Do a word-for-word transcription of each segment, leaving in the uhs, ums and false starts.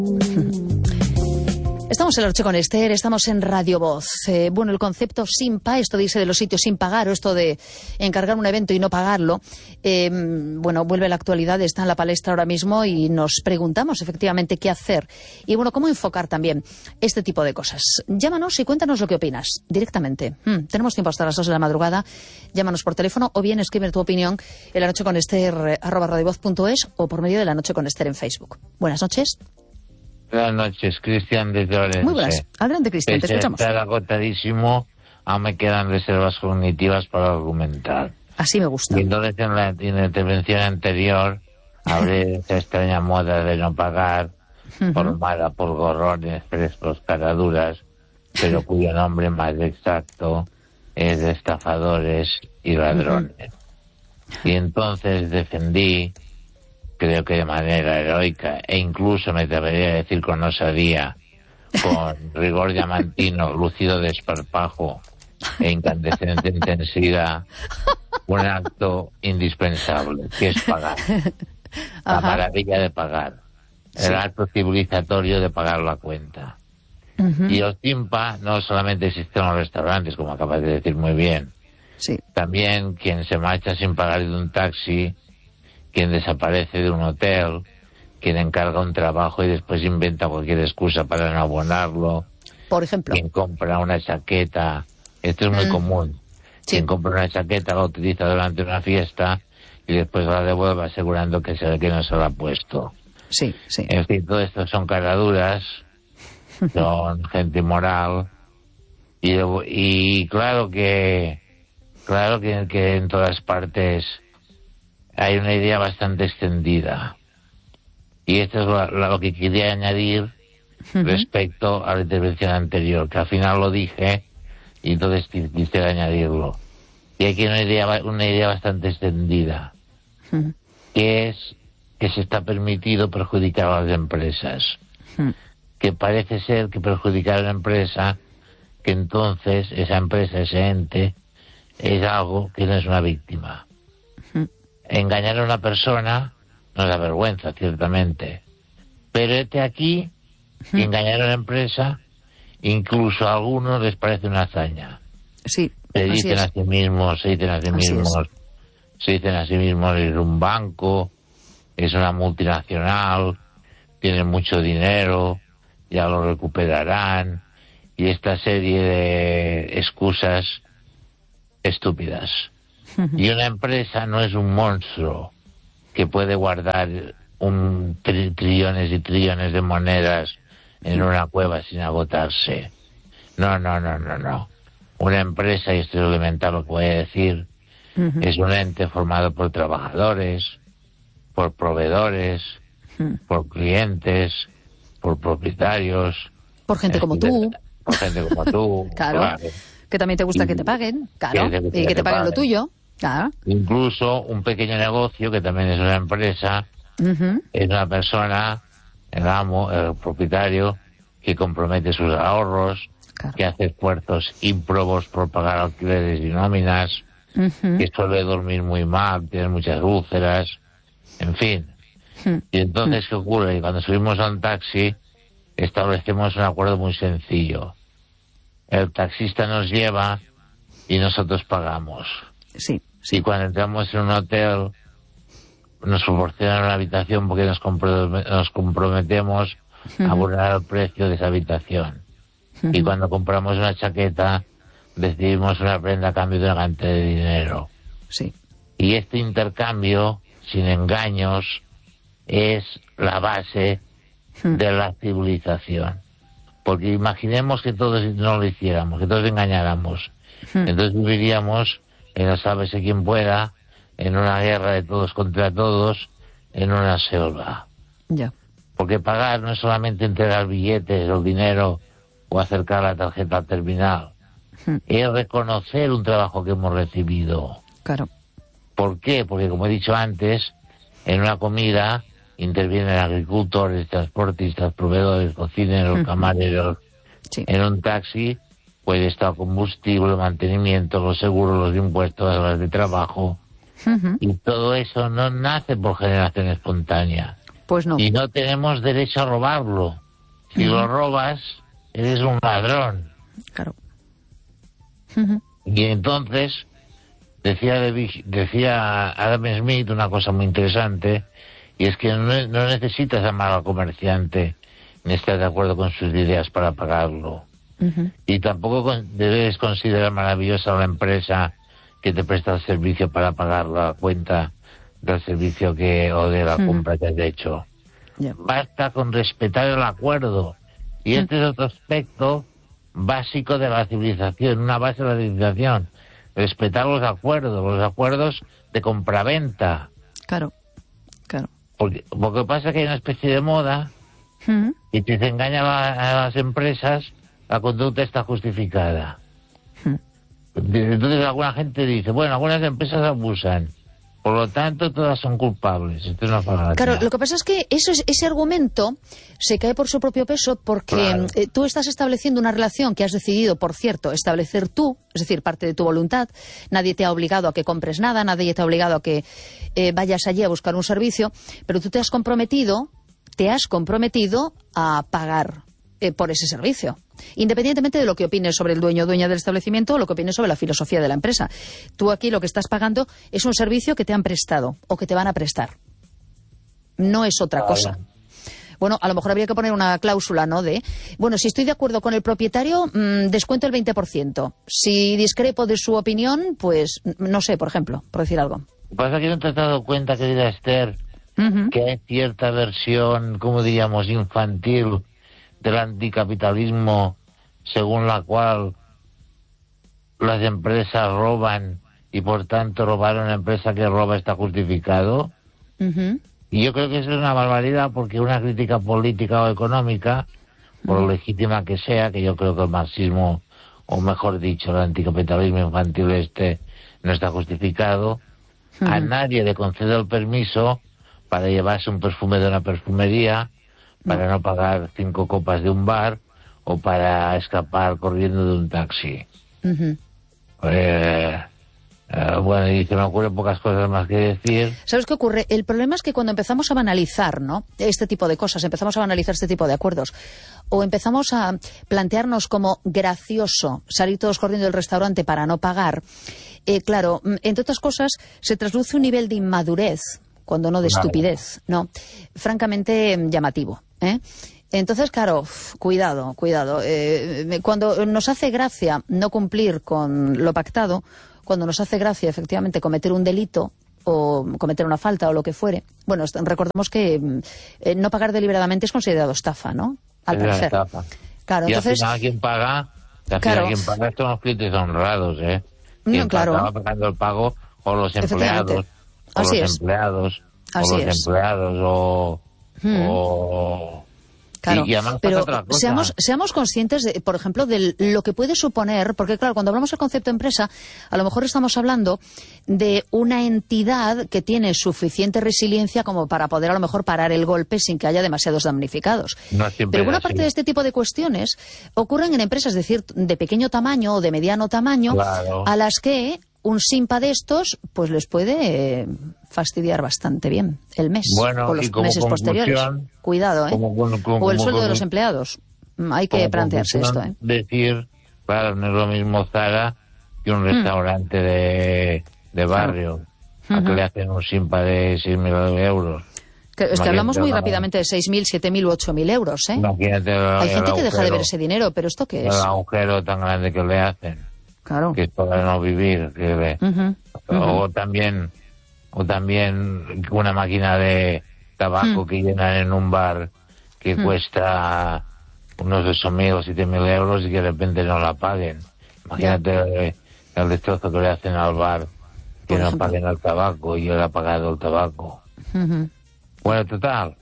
Estamos en La Noche con Esther, estamos en Radio Voz. Eh, bueno, el concepto SINPA, esto dice de los sitios sin pagar, o esto de encargar un evento y no pagarlo, eh, bueno, vuelve a la actualidad, está en la palestra ahora mismo y nos preguntamos efectivamente qué hacer. Y bueno, cómo enfocar también este tipo de cosas. Llámanos y cuéntanos lo que opinas directamente. Hmm, tenemos tiempo hasta las dos de la madrugada. Llámanos por teléfono o bien escribe tu opinión en la noche con Esther arroba radiovoz punto es o por medio de La Noche con Esther en Facebook. Buenas noches. Buenas noches, Cristian desde Orense. Muy buenas. Adelante, Cristian, te escuchamos. Estar agotadísimo, aún me quedan reservas cognitivas para argumentar. Así me gusta. Y entonces en la, en la intervención anterior hablé de esa extraña moda de no pagar uh-huh. por mala, por gorrones, frescos, caraduras, pero cuyo nombre más exacto es de estafadores y ladrones. Uh-huh. Y entonces defendí, creo que de manera heroica, e incluso me atrevería a decir con osadía, con rigor diamantino, lúcido desparpajo e incandescente intensidad, un acto indispensable, que es pagar. La Ajá. maravilla de pagar. Sí. El acto civilizatorio de pagar la cuenta. Uh-huh. Y el SINPA no solamente existe en los restaurantes, como acabas de decir muy bien. Sí. También quien se marcha sin pagar de un taxi, quien desaparece de un hotel, quien encarga un trabajo y después inventa cualquier excusa para no abonarlo. Por ejemplo. Quien compra una chaqueta, esto es muy mm. común. Sí. Quien compra una chaqueta la utiliza durante una fiesta y después la devuelve asegurando que se ve que no se la ha puesto. Sí, sí. En fin, todo esto son caraduras, son gente inmoral y, y claro que, claro que, que en todas partes hay una idea bastante extendida. Y esto es lo, lo que quería añadir uh-huh. respecto a la intervención anterior, que al final lo dije y entonces quisiera añadirlo. Y aquí hay una idea, una idea bastante extendida, uh-huh. que es que se está permitido perjudicar a las empresas. Uh-huh. Que parece ser que perjudicar a la empresa, que entonces esa empresa, ese ente, es algo que no es una víctima. Engañar a una persona nos da vergüenza, ciertamente. Pero este aquí, uh-huh. engañar a una empresa, incluso a algunos les parece una hazaña. Sí, se dicen es. a sí mismos, se dicen a sí así mismos, es. se dicen a sí mismos, es un banco, es una multinacional, tienen mucho dinero, ya lo recuperarán, y esta serie de excusas estúpidas. Y una empresa no es un monstruo que puede guardar un tri trillones y trillones de monedas en una cueva sin agotarse. No, no, no, no, no. Una empresa, y esto es elemental lo que voy a decir, uh-huh. es un ente formado por trabajadores, por proveedores, uh-huh. por clientes, por propietarios. Por gente como tú. Por gente como tú. Claro. claro. Que también te gusta y, que te paguen, claro. Que te, que y que, que te paguen, paguen lo tuyo. Claro. Incluso un pequeño negocio, que también es una empresa, uh-huh. es una persona, el amo, el propietario, que compromete sus ahorros, claro. que hace esfuerzos ímprobos por pagar alquileres y nóminas, uh-huh. que suele dormir muy mal, tiene muchas úlceras, en fin. Uh-huh. Y entonces, ¿qué ocurre? Y cuando subimos a un taxi, establecemos un acuerdo muy sencillo. El taxista nos lleva y nosotros pagamos. Sí. Sí. Y cuando entramos en un hotel, nos proporcionan una habitación porque nos, comprom nos comprometemos uh-huh. a abonar el precio de esa habitación. Uh-huh. Y cuando compramos una chaqueta, recibimos una prenda a cambio de una cantidad de dinero. Sí. Y este intercambio, sin engaños, es la base uh-huh. de la civilización. Porque imaginemos que todos no lo hiciéramos, que todos engañáramos. Uh-huh. Entonces viviríamos en no sálvese quien pueda, en una guerra de todos contra todos, en una selva. Ya. Porque pagar no es solamente entregar billetes o dinero o acercar la tarjeta al terminal. Hmm. Es reconocer un trabajo que hemos recibido. Claro. ¿Por qué? Porque, como he dicho antes, en una comida intervienen agricultores, transportistas, proveedores, cocineros, hmm. camareros. Sí. En un taxi puede estar combustible, mantenimiento, los seguros, los impuestos, las horas de trabajo. Uh-huh. Y todo eso no nace por generación espontánea. Pues no. Y no tenemos derecho a robarlo. Si uh-huh. lo robas, eres un ladrón. Claro. Uh-huh. Y entonces, decía, decía Adam Smith una cosa muy interesante, y es que no, no necesitas amar al comerciante ni estar de acuerdo con sus ideas para pagarlo. Uh-huh. Y tampoco debes considerar maravillosa la empresa que te presta el servicio para pagar la cuenta del servicio que o de la uh-huh. compra que has hecho. Yeah. Basta con respetar el acuerdo. Y este uh-huh. es otro aspecto básico de la civilización, una base de la civilización. Respetar los acuerdos, los acuerdos de compraventa. Claro, claro. Porque lo que pasa es que hay una especie de moda uh-huh. y si se engaña a, a las empresas, la conducta está justificada. Uh-huh. Entonces alguna gente dice, bueno, algunas empresas abusan, por lo tanto todas son culpables. Esto es una falacia. Claro, lo que pasa es que eso es, ese argumento se cae por su propio peso porque claro. eh, tú estás estableciendo una relación que has decidido, por cierto, establecer tú, es decir, parte de tu voluntad. Nadie te ha obligado a que compres nada, nadie te ha obligado a que eh, vayas allí a buscar un servicio, pero tú te has comprometido, te has comprometido a pagar eh, por ese servicio. Independientemente de lo que opines sobre el dueño o dueña del establecimiento o lo que opines sobre la filosofía de la empresa. Tú aquí lo que estás pagando es un servicio que te han prestado o que te van a prestar. No es otra claro. cosa. Bueno, a lo mejor habría que poner una cláusula, ¿no? De, bueno, si estoy de acuerdo con el propietario, mmm, descuento el veinte por ciento. Si discrepo de su opinión, pues, no sé, por ejemplo, por decir algo. Lo que pasa es que no te has dado cuenta, querida Esther, uh-huh. que hay cierta versión, como diríamos, infantil del anticapitalismo, según la cual las empresas roban y por tanto robar a una empresa que roba está justificado. Uh-huh. Y yo creo que eso es una barbaridad, porque una crítica política o económica, por uh-huh. legítima que sea, que yo creo que el marxismo, o mejor dicho, el anticapitalismo infantil este, no está justificado, uh-huh. a nadie le concede el permiso para llevarse un perfume de una perfumería, para no pagar cinco copas de un bar o para escapar corriendo de un taxi. Uh-huh. Eh, eh, bueno, y se me ocurren pocas cosas más que decir. ¿Sabes qué ocurre? El problema es que cuando empezamos a banalizar, ¿no?, este tipo de cosas, empezamos a banalizar este tipo de acuerdos, o empezamos a plantearnos como gracioso salir todos corriendo del restaurante para no pagar, eh, claro, entre otras cosas, se trasluce un nivel de inmadurez, cuando no de claro. estupidez, ¿no?, francamente llamativo. ¿Eh? Entonces, claro, cuidado, cuidado. Eh, cuando nos hace gracia no cumplir con lo pactado, cuando nos hace gracia efectivamente cometer un delito o cometer una falta o lo que fuere, bueno, recordemos que eh, no pagar deliberadamente es considerado estafa, ¿no? Al es parecer. Estafa. Claro, y entonces, al final quien paga, al final claro. quien paga son los clientes honrados, ¿eh? Quien no, claro. estaba pagando el pago o los empleados, o Así los es. empleados, Así o los es. empleados, o... Hmm. o... Claro, y, y pero seamos, seamos conscientes, de, por ejemplo, de lo que puede suponer, porque claro, cuando hablamos del concepto empresa, a lo mejor estamos hablando de una entidad que tiene suficiente resiliencia como para poder a lo mejor parar el golpe sin que haya demasiados damnificados. No pero buena así. parte de este tipo de cuestiones ocurren en empresas de, cierto, de pequeño tamaño o de mediano tamaño, claro. a las que un simpa de estos pues les puede eh, fastidiar bastante bien el mes bueno, o los meses posteriores. Cuidado, ¿eh? Como, como, como, o el sueldo como, de los empleados. Hay que plantearse esto, ¿eh? Decir, claro, no es lo mismo Zara que un restaurante mm. de, de barrio, claro. a que uh-huh. le hacen un simpa de seis mil euros. Que, es que hablamos muy rápidamente de seis mil, siete mil u ocho mil euros, ¿eh? Imagínate el, Hay gente el que agujero, deja de ver ese dinero, pero ¿esto qué es? El agujero tan grande que le hacen. Claro. Que es para no vivir. Que le, uh-huh. o, uh-huh. también, o también una máquina de tabaco uh-huh. que llenan en un bar que uh-huh. cuesta unos ocho mil o siete mil euros y que de repente no la paguen. Imagínate el, el destrozo que le hacen al bar, que no paguen el tabaco y él ha pagado el tabaco. Uh-huh. Bueno, total.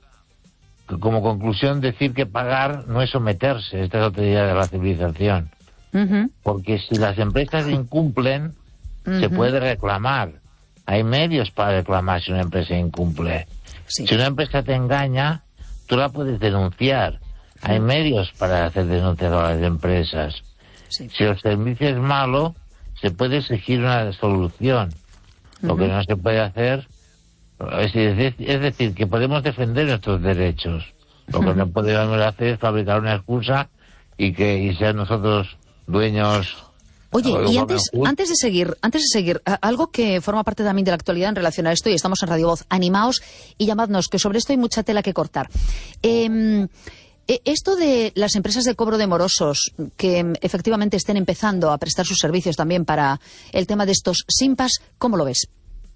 Como conclusión, decir que pagar no es someterse. Esta es otra idea de la civilización. Uh-huh. Porque si las empresas incumplen, uh-huh. se puede reclamar. Hay medios para reclamar si una empresa incumple. Sí. Si una empresa te engaña, tú la puedes denunciar. Sí. Hay medios para hacer denuncias a las empresas. Sí. Si el servicio es malo, se puede exigir una solución. Uh-huh. Lo que no se puede hacer Es decir, es decir, que podemos defender nuestros derechos. Lo que no podemos hacer es fabricar una excusa y que y ser nosotros dueños. Oye, y antes, antes de seguir, antes de seguir, algo que forma parte también de la actualidad en relación a esto, y estamos en Radio Voz, animaos y llamadnos, que sobre esto hay mucha tela que cortar. Eh, esto de las empresas de cobro de morosos, que efectivamente estén empezando a prestar sus servicios también para el tema de estos simpas, ¿cómo lo ves?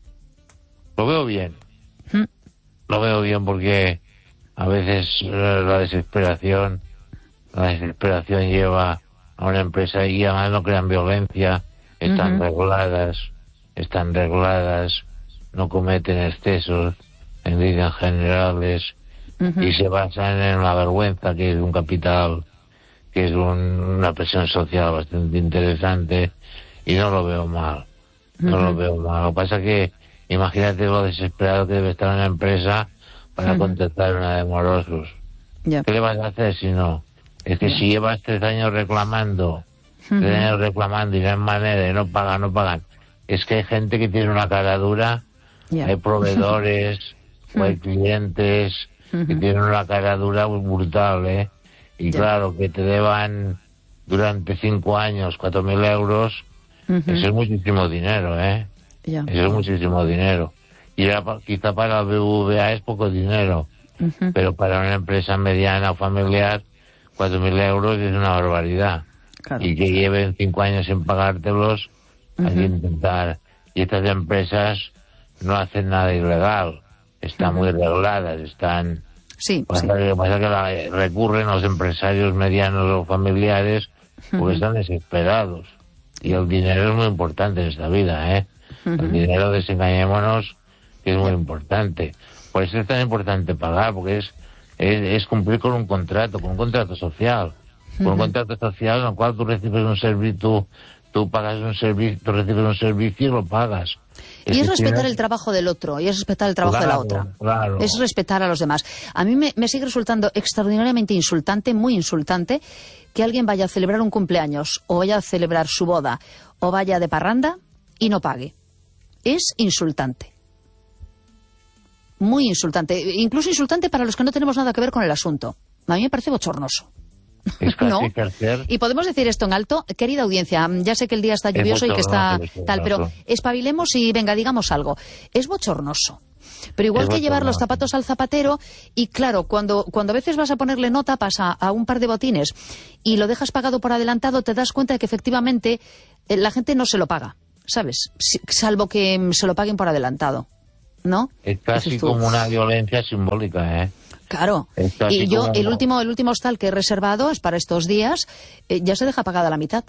Lo veo bien. ¿Mm? Lo veo bien porque a veces la desesperación, la desesperación lleva a una empresa y además no crean violencia, están uh-huh. reguladas, están reguladas, no cometen excesos en líneas generales uh-huh. y se basan en la vergüenza, que es un capital, que es un, una presión social bastante interesante, y no lo veo mal, no uh-huh. lo veo mal. Lo que pasa es que imagínate lo desesperado que debe estar una empresa para uh-huh. contestar una de morosos. Yeah. ¿Qué le vas a hacer si no? Es que yeah. si llevas tres años reclamando, uh-huh. tres años reclamando y no hay manera, y no pagan, no pagan, es que hay gente que tiene una cara dura, yeah. hay proveedores, uh-huh. o hay clientes uh-huh. que tienen una cara dura brutal, ¿eh? Y yeah. claro, que te deban durante cinco años cuatro mil euros, uh-huh. eso es muchísimo dinero, ¿eh? Yeah. Eso es muchísimo dinero. Y era, quizá para la B B V A es poco dinero, uh-huh. pero para una empresa mediana o familiar, cuatro mil euros es una barbaridad. Claro. Y que lleven cinco años sin pagártelos, uh-huh. hay que intentar. Y estas empresas no hacen nada ilegal, están uh-huh. muy reguladas, están... Sí, pasa sí. que pasa que la, recurren los empresarios medianos o familiares porque uh-huh. están desesperados. Y el dinero es muy importante en esta vida, ¿eh? Uh-huh. El dinero, desengañémonos, que es muy importante. Por eso es tan importante pagar, porque es es, es cumplir con un contrato, con un contrato social. Uh-huh. Con un contrato social en el cual tú recibes un servicio, tú, tú pagas un servicio, tú recibes un servicio y lo pagas. Y es respetar el trabajo del otro, y es respetar el trabajo claro, de la otra. Claro. Es respetar a los demás. A mí me, me sigue resultando extraordinariamente insultante, muy insultante, que alguien vaya a celebrar un cumpleaños, o vaya a celebrar su boda, o vaya de parranda y no pague. Es insultante. Muy insultante. Incluso insultante para los que no tenemos nada que ver con el asunto. A mí me parece bochornoso. Es casi ¿No? tercer... Y podemos decir esto en alto. Querida audiencia, ya sé que el día está lluvioso y que está tal, pero espabilemos y venga, digamos algo. Es bochornoso. Pero igual es que llevar los zapatos al zapatero, y claro, cuando, cuando a veces vas a ponerle nota, pasa a un par de botines y lo dejas pagado por adelantado, te das cuenta de que efectivamente eh, la gente no se lo paga, ¿sabes? Si, salvo que mm, se lo paguen por adelantado, ¿no? Es casi como una violencia simbólica, ¿eh? Claro, y yo, como... el último el último hostal que he reservado es para estos días, eh, ya se deja pagada la mitad.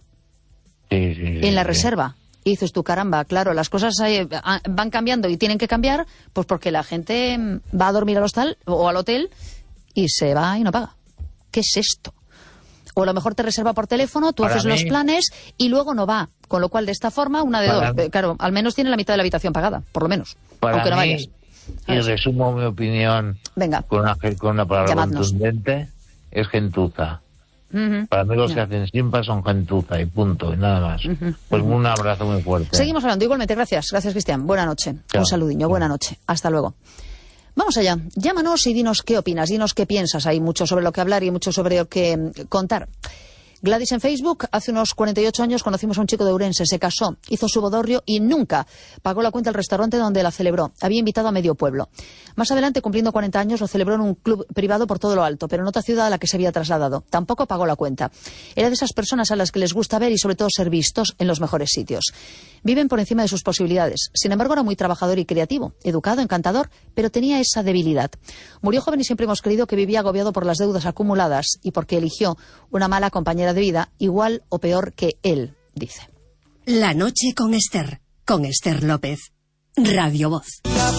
Sí, sí, sí. En la sí. reserva. Y dices tú, caramba, claro, las cosas eh, van cambiando y tienen que cambiar, pues porque la gente va a dormir al hostal o al hotel y se va y no paga. ¿Qué es esto? O a lo mejor te reserva por teléfono, tú para haces mí... los planes y luego no va. Con lo cual, de esta forma, una de para... dos. Claro, al menos tiene la mitad de la habitación pagada, por lo menos. Para aunque no mí... vayas. Y resumo mi opinión Venga. Con, una, con una palabra Llamadnos. contundente, es gentuza. Uh-huh. Para mí los Ya. que hacen simpas son gentuza y punto, y nada más. Uh-huh. Pues un abrazo muy fuerte. Seguimos hablando, igualmente, gracias. Gracias, Cristian. Buena noche. Chao. Un saludiño, buena noche. Hasta luego. Vamos allá. Llámanos y dinos qué opinas, dinos qué piensas. Hay mucho sobre lo que hablar y mucho sobre lo que mm, contar. Gladys en Facebook, hace unos cuarenta y ocho años conocimos a un chico de Ourense, se casó, hizo su bodorrio y nunca pagó la cuenta al restaurante donde la celebró. Había invitado a medio pueblo. Más adelante, cumpliendo cuarenta años, lo celebró en un club privado por todo lo alto, pero en otra ciudad a la que se había trasladado. Tampoco pagó la cuenta. Era de esas personas a las que les gusta ver y sobre todo ser vistos en los mejores sitios. Viven por encima de sus posibilidades. Sin embargo, era muy trabajador y creativo, educado, encantador, pero tenía esa debilidad. Murió joven y siempre hemos creído que vivía agobiado por las deudas acumuladas y porque eligió una mala compañera de vida, igual o peor que él, dice. La noche con Esther, con Esther López. Radio Voz.